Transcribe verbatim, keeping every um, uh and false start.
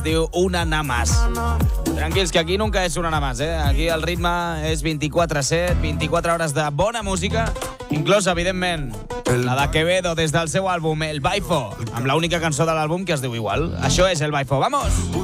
diu una nada más. Tranquils, que aquí nunca és una nada más, eh? Aquí el ritme és vint-i-quatre set, vint-i-quatre hores de bona música, inclús, evidentment, la de Quevedo des del seu àlbum El Baifo, amb l'única cançó de l'àlbum que es diu igual. Això és El Baifo. ¡Vamos!